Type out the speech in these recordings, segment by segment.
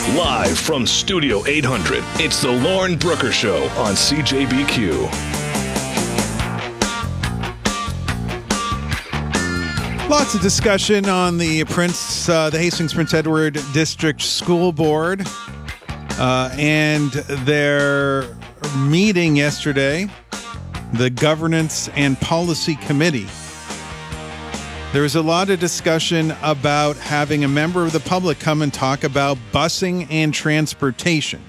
Live from Studio 800, it's the Lauren Brooker Show on CJBQ. Lots of discussion on the Hastings Prince Edward District School Board and their meeting yesterday, the Governance and Policy Committee. There was a lot of discussion about having a member of the public come and talk about busing and transportation.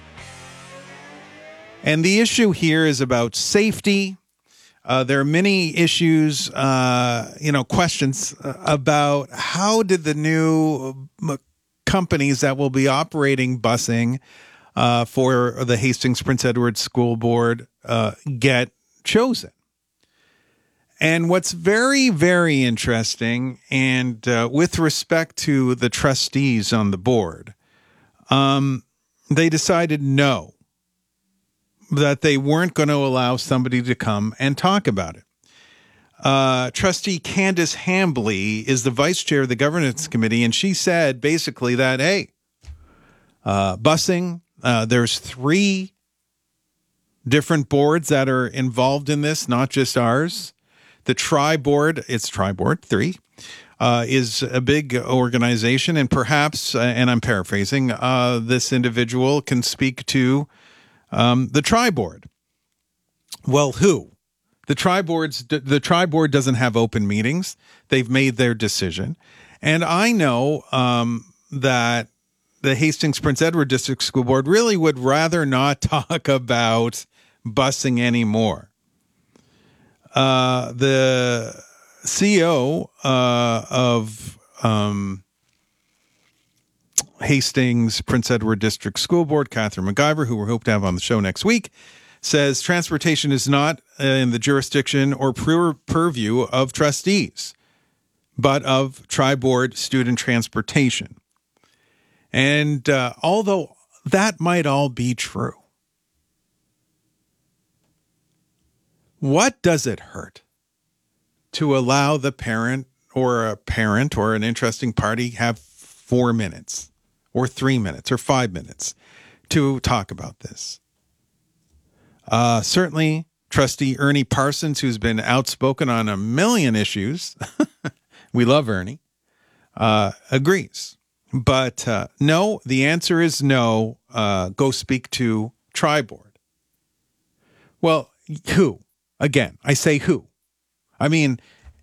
And the issue here is about safety. There are many issues, questions about how did the new companies that will be operating busing for the Hastings Prince Edward School Board get chosen. And what's very, very interesting, and with respect to the trustees on the board, they decided no, that they weren't going to allow somebody to come and talk about it. Trustee Candace Hambley is the vice chair of the governance committee, and she said basically that, hey, busing, there's 3 different boards that are involved in this, not just ours. The Tri-Board, it's Tri-Board 3, is a big organization, and perhaps, and I'm paraphrasing, this individual can speak to the Tri-Board. Well, who? The Tri-Board doesn't have open meetings. They've made their decision. And I know that the Hastings Prince Edward District School Board really would rather not talk about busing anymore. The CEO of Hastings Prince Edward District School Board, Catherine McIver, who we hope to have on the show next week, says transportation is not in the jurisdiction or purview of trustees, but of Tri-Board student transportation. And although that might all be true, what does it hurt to allow the parent or an interesting party have 4 minutes or 3 minutes or 5 minutes to talk about this? Certainly, Trustee Ernie Parsons, who's been outspoken on a million issues, we love Ernie, agrees. But no, the answer is no. Go speak to Tri-Board. Well, who? Again, I say who. I mean,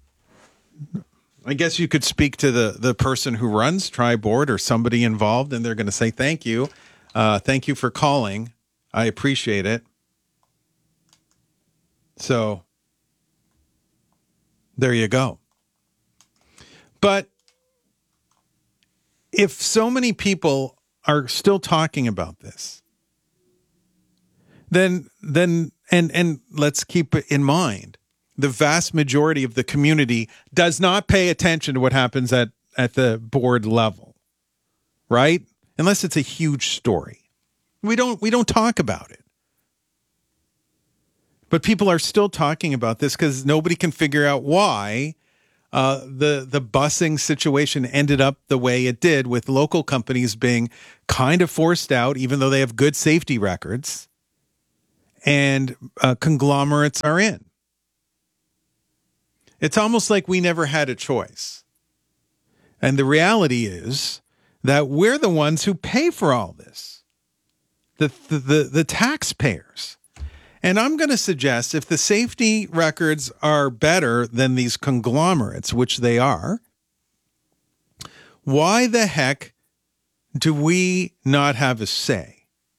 I guess you could speak to the person who runs Tri-Board or somebody involved, and they're going to say, thank you. Thank you for calling. I appreciate it. So there you go. But if so many people are still talking about this, then and let's keep in mind, the vast majority of the community does not pay attention to what happens at the board level, right? Unless it's a huge story. We don't talk about it. But people are still talking about this because nobody can figure out why the busing situation ended up the way it did, with local companies being kind of forced out, even though they have good safety records, and conglomerates are in. It's almost like we never had a choice. And the reality is that we're the ones who pay for all this, the taxpayers. And I'm going to suggest, if the safety records are better than these conglomerates, which they are, why the heck do we not have a say?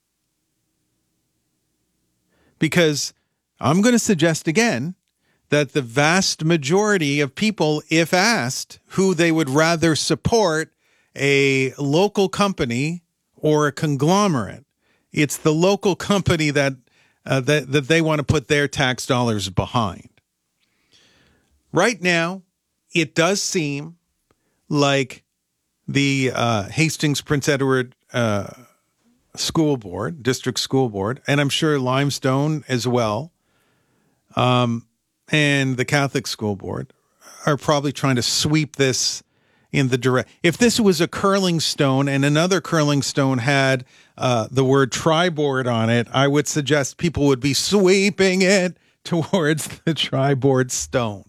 Because I'm going to suggest again that the vast majority of people, if asked who they would rather support, a local company or a conglomerate, it's the local company that they want to put their tax dollars behind. Right now, it does seem like the Hastings Prince Edward School Board, District School Board, and I'm sure Limestone as well, and the Catholic School Board are probably trying to sweep this in the direct. If this was a curling stone and another curling stone had the word tri-board on it, I would suggest people would be sweeping it towards the tri-board stone.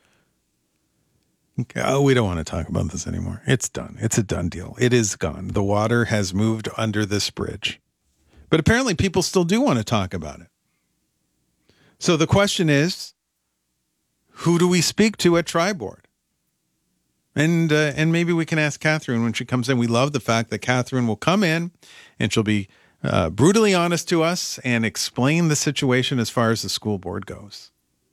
Okay. Oh, we don't want to talk about this anymore. It's done. It's a done deal. It is gone. The water has moved under this bridge. But apparently people still do want to talk about it. So the question is, who do we speak to at Tri-Board? And maybe we can ask Catherine when she comes in. We love the fact that Catherine will come in and she'll be brutally honest to us and explain the situation as far as the school board goes.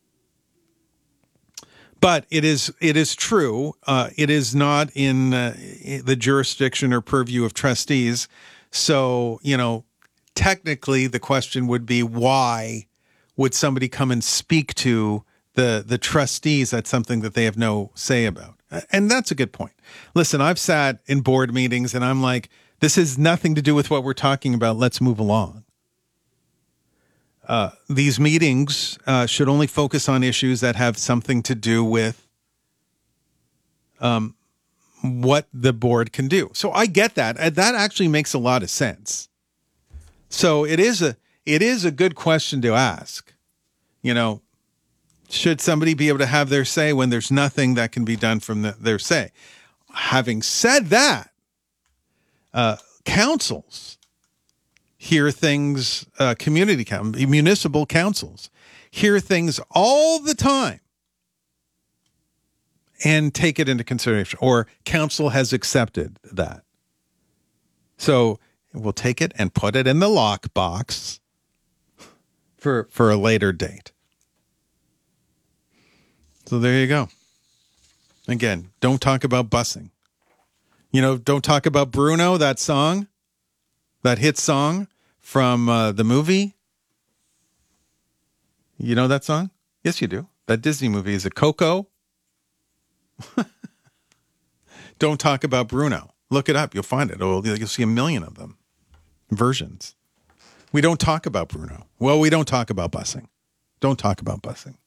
But it is true. It is not in the jurisdiction or purview of trustees. So, technically the question would be, why would somebody come and speak to the trustees? That's something that they have no say about. And that's a good point. Listen, I've sat in board meetings and I'm like, this has nothing to do with what we're talking about. Let's move along. These meetings should only focus on issues that have something to do with what the board can do. So I get that. That actually makes a lot of sense. So it is a good question to ask. Should somebody be able to have their say when there's nothing that can be done from their say? Having said that, councils hear things, municipal councils hear things all the time and take it into consideration, or council has accepted that. So we'll take it and put it in the lockbox for a later date. So there you go. Again, don't talk about busing. Don't talk about Bruno, that song, that hit song from the movie. You know that song? Yes, you do. That Disney movie. Is it Coco? Don't talk about Bruno. Look it up. You'll find it. You'll see a million of them. Versions. We don't talk about Bruno. Well, we don't talk about busing. Don't talk about busing.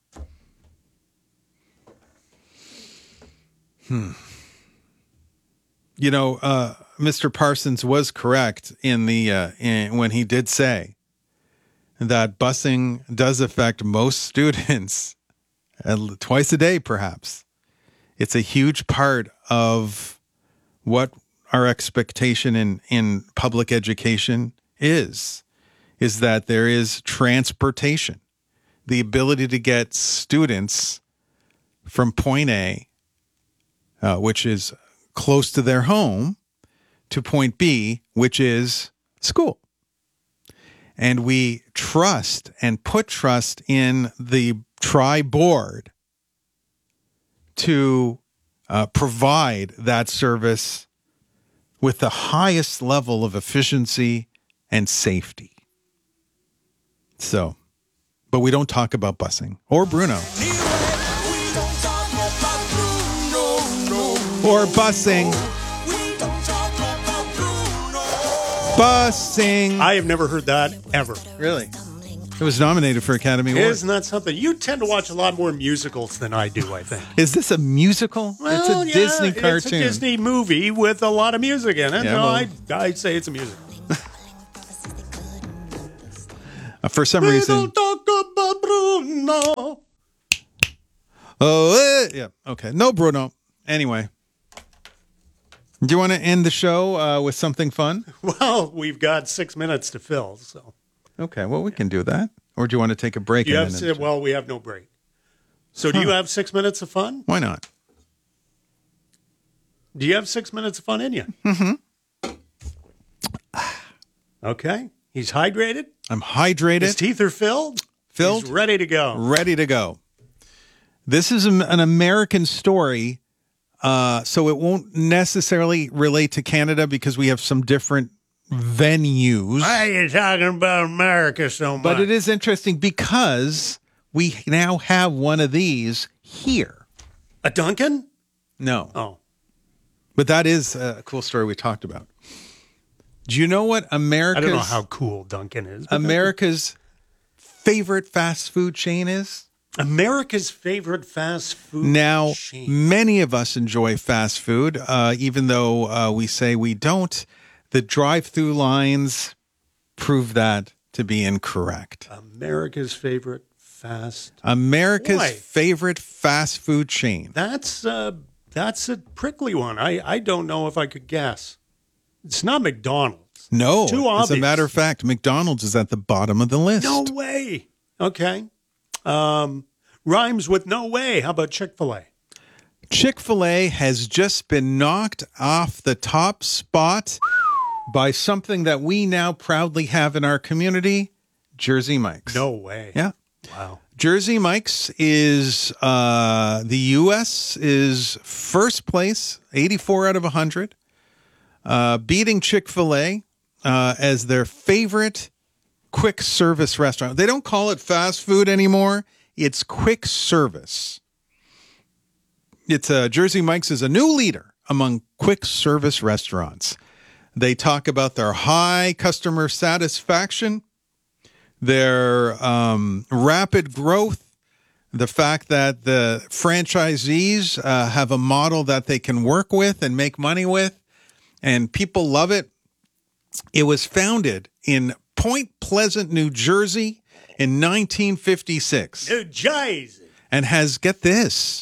Mr. Parsons was correct in when he did say that busing does affect most students twice a day, perhaps. It's a huge part of what our expectation in public education is that there is transportation, the ability to get students from point A, which is close to their home, to point B, which is school. And we trust and put trust in the Tri-Board to provide that service with the highest level of efficiency and safety. So, but we don't talk about busing or Bruno. Or busing. Busing. I have never heard that ever. Really? It was nominated for Academy Award. Isn't that something? You tend to watch a lot more musicals than I do, I think. Is this a musical? Well, it's a Disney cartoon. It's a Disney movie with a lot of music in it. Yeah, I'd say it's a musical. For some reason. We don't talk about Bruno. Oh, yeah. Okay. No Bruno. Anyway. Do you want to end the show with something fun? Well, we've got 6 minutes to fill, so. Okay, well, we can do that. Or do you want to take a break? We have no break. So do you have 6 minutes of fun? Why not? Do you have 6 minutes of fun in you? Mm-hmm. Okay. He's hydrated. I'm hydrated. His teeth are filled. Filled. He's ready to go. Ready to go. This is an American story, so it won't necessarily relate to Canada because we have some different venues. Why are you talking about America so much? But it is interesting because we now have one of these here. A Duncan? No. Oh. But that is a cool story we talked about. Do you know what America's... I don't know how cool Duncan is. America's favorite fast food chain is? America's favorite fast food Now, chain. many of us enjoy fast food, even though we say we don't. The drive-through lines prove that to be incorrect. America's favorite fast. America's Boy. favorite fast food chain. That's a prickly one. I don't know if I could guess. It's not McDonald's. No, Too as a obvious. matter of fact, McDonald's is at the bottom of the list. No way. Okay. Rhymes with no way. How about Chick-fil-A? Chick-fil-A has just been knocked off the top spot by something that we now proudly have in our community, Jersey Mike's. No way. Yeah. Wow. Jersey Mike's is, the U.S. is first place, 84 out of 100, beating Chick-fil-A as their favorite quick service restaurant. They don't call it fast food anymore. It's quick service. It's Jersey Mike's is a new leader among quick service restaurants. They talk about their high customer satisfaction, their rapid growth, the fact that the franchisees have a model that they can work with and make money with, and people love it. It was founded in Point Pleasant, New Jersey in 1956 New Jersey. and has, get this,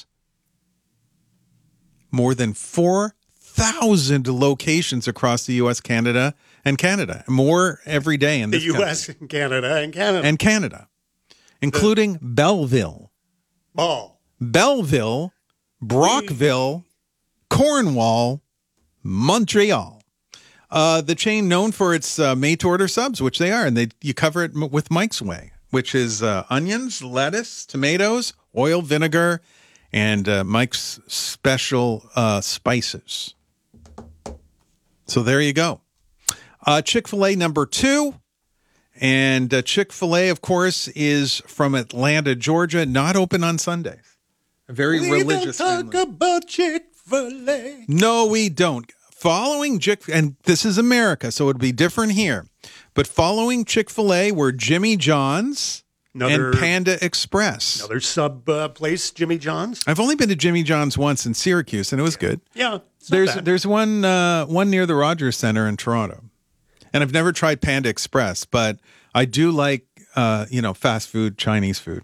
more than 4,000 locations across the U.S., Canada, and Canada. More every day in The this U.S. country. and Canada and Canada. And Canada, including Belleville, Ball. Brockville, Cornwall, Montreal. The chain known for its made-to-order subs, which they are, and you cover it with Mike's Way, which is onions, lettuce, tomatoes, oil, vinegar, and Mike's special spices. So there you go. Chick-fil-A number 2. And Chick-fil-A, of course, is from Atlanta, Georgia, not open on Sundays. A very religious We don't family. talk about Chick-fil-A. No, we don't. Following and this is America, so it would be different here. But following Chick-fil-A were Jimmy John's and Panda Express. Another sub place, Jimmy John's. I've only been to Jimmy John's once in Syracuse, and it was good. Yeah. it's not bad. There's one near the Rogers Center in Toronto, and I've never tried Panda Express, but I do like fast food, Chinese food,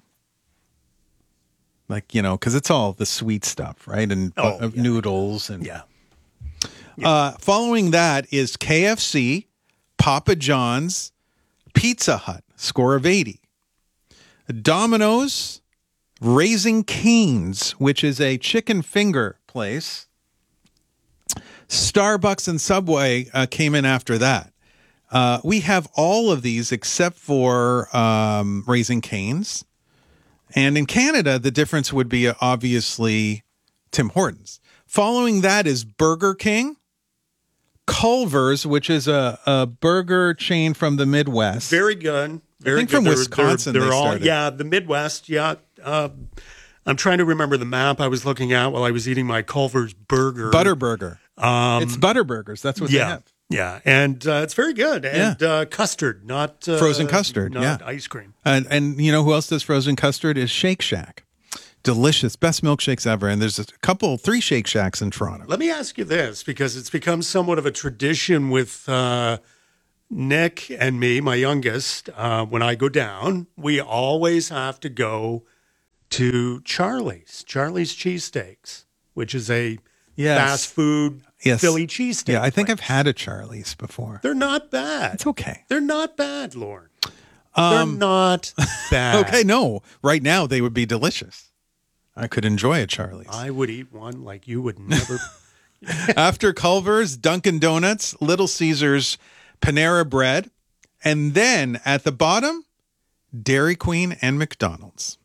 like because it's all the sweet stuff, right? And noodles and Yeah. Following that is KFC, Papa John's, Pizza Hut, score of 80. Domino's, Raising Cane's, which is a chicken finger place. Starbucks and Subway came in after that. We have all of these except for Raising Cane's. And in Canada, the difference would be obviously Tim Hortons. Following that is Burger King, Culver's, which is a burger chain from the Midwest. Very good. Very I think good. from Wisconsin They're they all, started. yeah, the Midwest. Yeah. I'm trying to remember the map I was looking at while I was eating my Culver's burger. Butterburger. It's Butterburgers. That's what they Yeah. have. Yeah. And it's very good. And custard, not Frozen custard, not yeah. ice cream. And you know who else does frozen custard is Shake Shack. Delicious. Best milkshakes ever. And there's 3 Shake Shacks in Toronto. Let me ask you this, because it's become somewhat of a tradition with Nick and me, my youngest. When I go down, we always have to go to Charlie's Cheesesteaks, which is a Yes. fast food Yes. Philly cheesesteak. Yeah, I think place. I've had a Charlie's before. They're not bad. It's okay. They're not bad, Lauren. They're not bad. Okay, no. Right now, they would be delicious. I could enjoy a Charlie's. I would eat one like you would never. After Culver's, Dunkin' Donuts, Little Caesars, Panera Bread, and then at the bottom, Dairy Queen and McDonald's.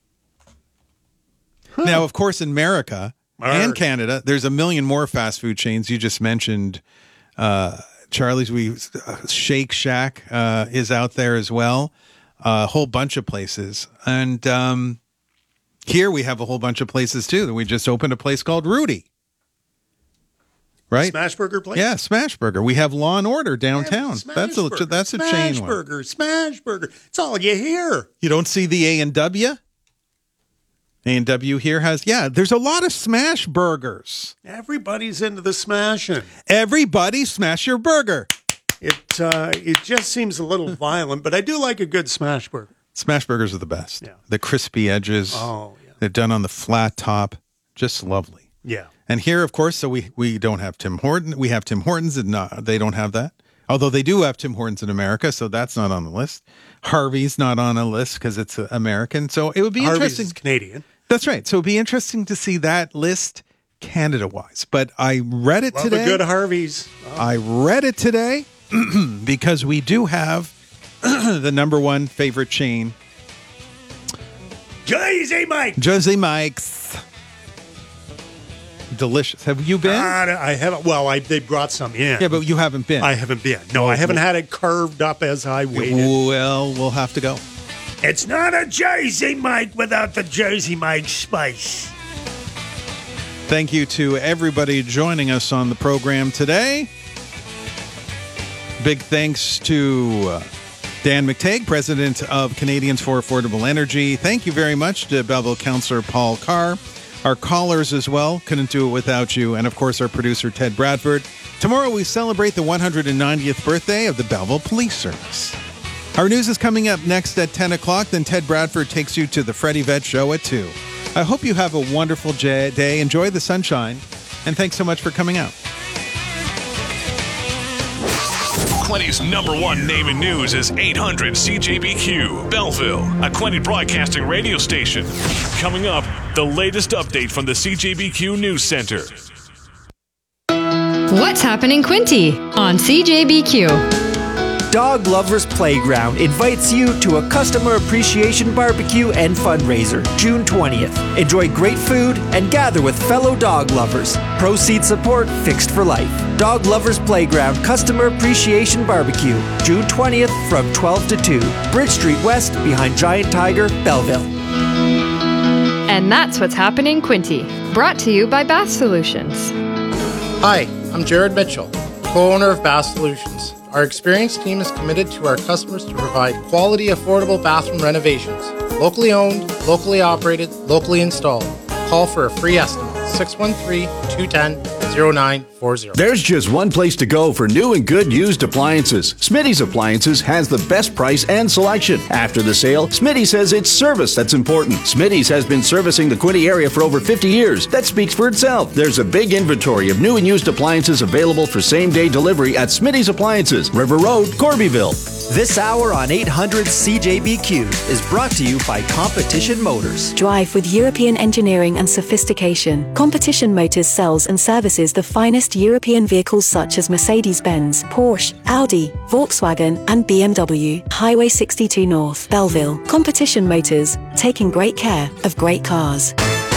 Now, of course, in America and Canada, there's a million more fast food chains. You just mentioned Charlie's. Shake Shack is out there as well. A whole bunch of places. And here we have a whole bunch of places, too. We just opened a place called Rudy. Right? Smash Burger place? Yeah, Smash Burger. We have Law and Order downtown. Smash That's Burger, a Smash chain one. Burger, Smash Burger. It's all you hear. You don't see the A&W? A&W here has, there's a lot of smash burgers. Everybody's into the smashing. Everybody smash your burger. It just seems a little violent, but I do like a good smash burger. Smash burgers are the best. Yeah. The crispy edges. Oh, yeah. They're done on the flat top. Just lovely. Yeah. And here, of course, so we don't have Tim Hortons. We have Tim Hortons, and they don't have that. Although they do have Tim Hortons in America, so that's not on the list. Harvey's not on a list because it's American. So it would be Harvey's interesting. is Canadian. That's right. So it'd be interesting to see that list Canada-wise. But I read it Love today. a good Harvey's. Oh. I read it today because we do have the number one favorite chain, Jersey Mike. Jersey Mike's. Delicious. Have you been? I haven't. Well, they brought some in. Yeah, but you haven't been. I haven't been. No, I haven't had it carved up as I waited. Well, we'll have to go. It's not a Jersey Mike without the Jersey Mike spice. Thank you to everybody joining us on the program today. Big thanks to Dan McTague, President of Canadians for Affordable Energy. Thank you very much to Belleville Councillor Paul Carr. Our callers as well, couldn't do it without you. And of course, our producer, Ted Bradford. Tomorrow we celebrate the 190th birthday of the Belleville Police Service. Our news is coming up next at 10 o'clock. Then Ted Bradford takes you to the Freddie Vet Show at 2. I hope you have a wonderful day. Enjoy the sunshine. And thanks so much for coming out. Quinty's number one name in news is 800 CJBQ, Belleville, a Quinty Broadcasting radio station. Coming up, the latest update from the CJBQ News Center. What's happening, Quinty, on CJBQ? Dog Lovers Playground invites you to a customer appreciation barbecue and fundraiser, June 20th. Enjoy great food and gather with fellow dog lovers. Proceed support fixed for life. Dog Lovers Playground Customer Appreciation Barbecue, June 20th from 12 to 2. Bridge Street West behind Giant Tiger, Belleville. And that's what's happening, Quinty. Brought to you by Bath Solutions. Hi, I'm Jared Mitchell, co-owner of Bath Solutions. Our experienced team is committed to our customers to provide quality, affordable bathroom renovations. Locally owned, locally operated, locally installed. Call for a free estimate, 613-210-0940. There's just one place to go for new and good used appliances. Smitty's Appliances has the best price and selection. After the sale, Smitty says it's service that's important. Smitty's has been servicing the Quinty area for over 50 years. That speaks for itself. There's a big inventory of new and used appliances available for same-day delivery at Smitty's Appliances, River Road, Corbyville. This hour on 800 CJBQ is brought to you by Competition Motors. Drive with European engineering and sophistication. Competition Motors sells and services the finest European vehicles such as Mercedes-Benz, Porsche, Audi, Volkswagen, and BMW. Highway 62 North, Belleville. Competition Motors, taking great care of great cars.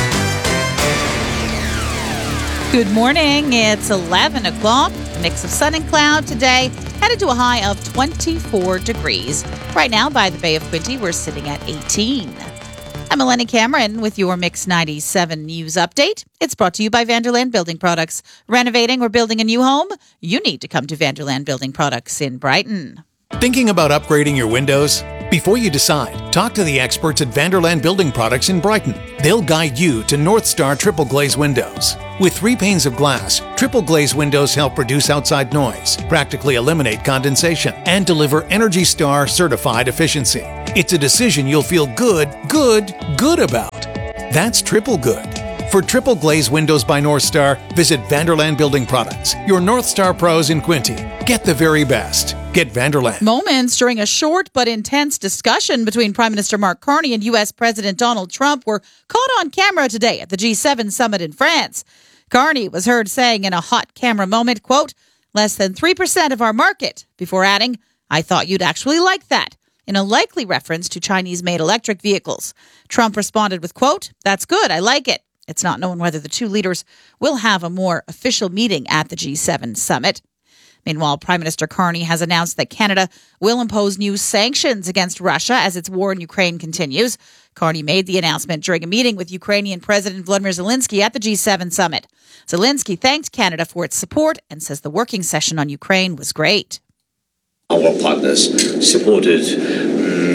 Good morning. It's 11 o'clock. Mix of sun and cloud today. Headed to a high of 24 degrees. Right now by the Bay of Quinty, we're sitting at 18. I'm Eleni Cameron with your Mix 97 News Update. It's brought to you by Vanderland Building Products. Renovating or building a new home? You need to come to Vanderland Building Products in Brighton. Thinking about upgrading your windows? Before you decide, talk to the experts at Vanderland Building Products in Brighton. They'll guide you to North Star Triple Glaze Windows. With 3 panes of glass, Triple Glaze windows help reduce outside noise, practically eliminate condensation, and deliver Energy Star certified efficiency. It's a decision you'll feel good about. That's triple good. For Triple Glaze Windows by North Star, visit Vanderland Building Products, your North Star pros in Quinty. Get the very best. Get Vanderland. Moments during a short but intense discussion between Prime Minister Mark Carney and U.S. President Donald Trump were caught on camera today at the G7 summit in France. Carney was heard saying in a hot camera moment, quote, "Less than 3% of our market," before adding, "I thought you'd actually like that," in a likely reference to Chinese-made electric vehicles. Trump responded with, quote, "That's good, I like it." It's not known whether the two leaders will have a more official meeting at the G7 summit. Meanwhile, Prime Minister Carney has announced that Canada will impose new sanctions against Russia as its war in Ukraine continues. Carney made the announcement during a meeting with Ukrainian President Volodymyr Zelensky at the G7 summit. Zelensky thanked Canada for its support and says the working session on Ukraine was great. Our partners supported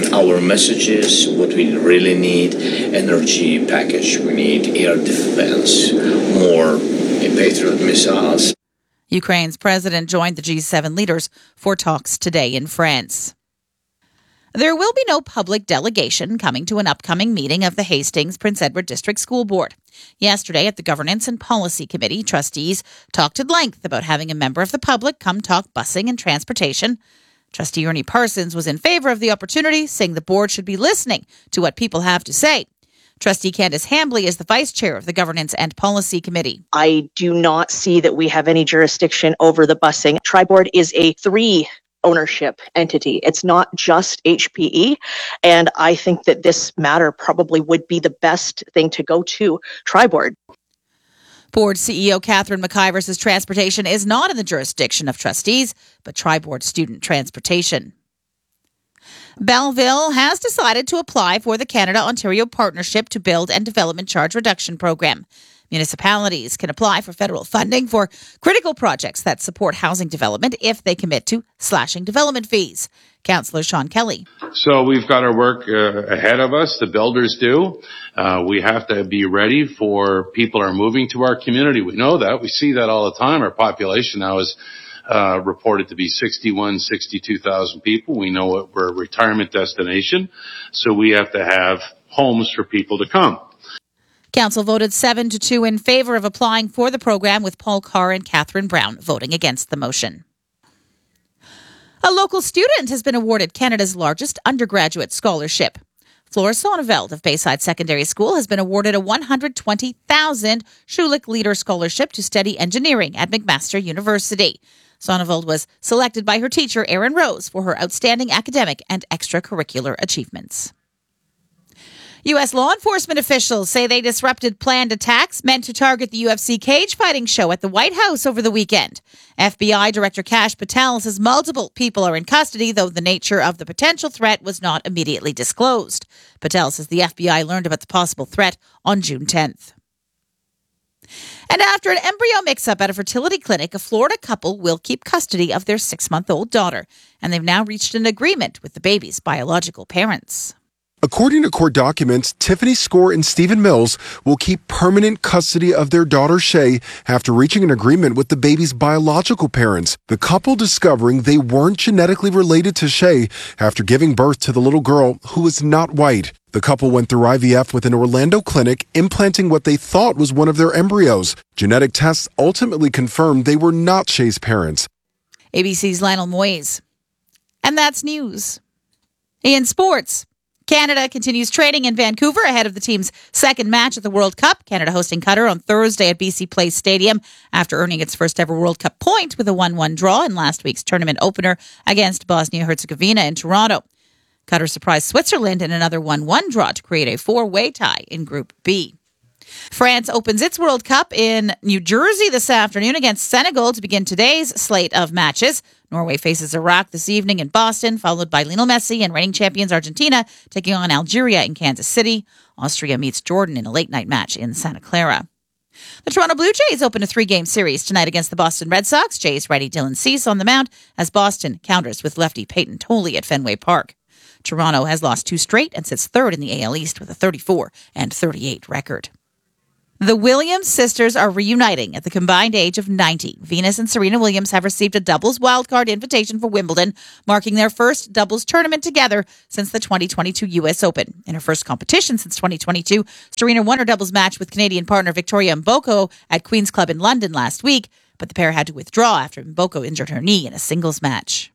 our messages, what we really need, energy package. We need air defense, more Patriot missiles. Ukraine's president joined the G7 leaders for talks today in France. There will be no public delegation coming to an upcoming meeting of the Hastings Prince Edward District School Board. Yesterday at the Governance and Policy Committee, trustees talked at length about having a member of the public come talk busing and transportation. Trustee Ernie Parsons was in favor of the opportunity, saying the board should be listening to what people have to say. Trustee Candace Hambley is the vice chair of the Governance and Policy Committee. I do not see that we have any jurisdiction over the busing. Tri-Board is a 3 ownership entity. It's not just HPE. And I think that this matter probably would be the best thing to go to Tri-Board. Board CEO Catherine McIver says transportation is not in the jurisdiction of trustees, but Tri-Board student transportation. Belleville has decided to apply for the Canada-Ontario Partnership to Build and Development Charge Reduction Program. Municipalities can apply for federal funding for critical projects that support housing development if they commit to slashing development fees. Councillor Sean Kelly. So we've got our work ahead of us. The builders do. We have to be ready for people are moving to our community. We know that. We see that all the time. Our population now is reported to be 62,000 people. We know we're a retirement destination, so we have to have homes for people to come. Council voted 7-2 in favor of applying for the program, with Paul Carr and Catherine Brown voting against the motion. A local student has been awarded Canada's largest undergraduate scholarship. Flora Sonneveld of Bayside Secondary School has been awarded a $120,000 Schulich Leader Scholarship to study engineering at McMaster University. Sonneveld was selected by her teacher, Erin Rose, for her outstanding academic and extracurricular achievements. U.S. law enforcement officials say they disrupted planned attacks meant to target the UFC cage fighting show at the White House over the weekend. FBI Director Kash Patel says multiple people are in custody, though the nature of the potential threat was not immediately disclosed. Patel says the FBI learned about the possible threat on June 10th. And after an embryo mix-up at a fertility clinic, a Florida couple will keep custody of their 6-month-old daughter, and they've now reached an agreement with the baby's biological parents. According to court documents, Tiffany Score and Stephen Mills will keep permanent custody of their daughter Shay after reaching an agreement with the baby's biological parents. The couple discovering they weren't genetically related to Shay after giving birth to the little girl who was not white. The couple went through IVF with an Orlando clinic, implanting what they thought was one of their embryos. Genetic tests ultimately confirmed they were not Shay's parents. ABC's Lionel Moyes. And that's news. In sports, Canada continues training in Vancouver ahead of the team's second match at the World Cup. Canada hosting Qatar on Thursday at BC Place Stadium after earning its first ever World Cup point with a 1-1 draw in last week's tournament opener against Bosnia-Herzegovina in Toronto. Qatar surprised Switzerland in another 1-1 draw to create a 4-way tie in Group B. France opens its World Cup in New Jersey this afternoon against Senegal to begin today's slate of matches. Norway faces Iraq this evening in Boston, followed by Lionel Messi and reigning champions Argentina taking on Algeria in Kansas City. Austria meets Jordan in a late-night match in Santa Clara. The Toronto Blue Jays open a 3-game series tonight against the Boston Red Sox. Jays righty Dylan Cease on the mound as Boston counters with lefty Peyton Tolley at Fenway Park. Toronto has lost 2 straight and sits third in the AL East with a 34-38 record. The Williams sisters are reuniting at the combined age of 90. Venus and Serena Williams have received a doubles wildcard invitation for Wimbledon, marking their first doubles tournament together since the 2022 U.S. Open. In her first competition since 2022, Serena won her doubles match with Canadian partner Victoria Mboko at Queen's Club in London last week, but the pair had to withdraw after Mboko injured her knee in a singles match.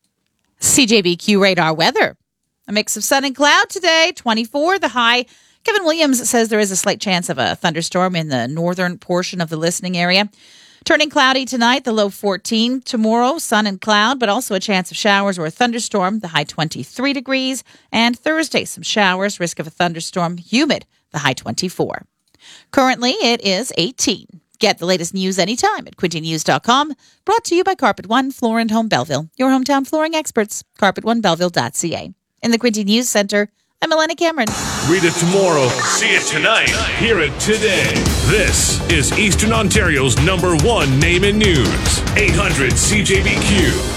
CJBQ radar weather. A mix of sun and cloud today, 24 the high. Kevin Williams says there is a slight chance of a thunderstorm in the northern portion of the listening area. Turning cloudy tonight, the low 14. Tomorrow, sun and cloud, but also a chance of showers or a thunderstorm, the high 23 degrees. And Thursday, some showers, risk of a thunderstorm, humid, the high 24. Currently, it is 18. Get the latest news anytime at quintynews.com. Brought to you by Carpet One Floor and Home Belleville, your hometown flooring experts. CarpetOneBelleville.ca. In the Quinty News Center, I'm Elena Cameron. Read it tomorrow, see it tonight, hear it today. This is Eastern Ontario's #1 name in news. 800 CJBQ.